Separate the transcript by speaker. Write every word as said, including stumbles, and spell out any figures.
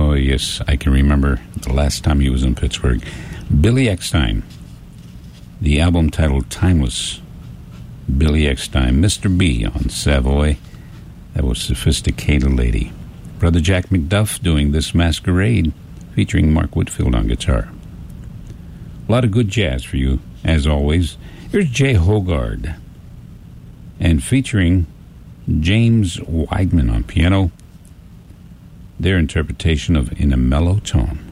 Speaker 1: Oh, yes, I can remember the last time he was in Pittsburgh. Billy Eckstine. The album titled Timeless. Billy Eckstine. Mister B on Savoy. That was Sophisticated Lady. Brother Jack McDuff doing This Masquerade, featuring Mark Whitfield on guitar. A lot of good jazz for you, as always. Here's Jay Hogard. And featuring James Weidman on piano, their interpretation of In a Mellow Tone.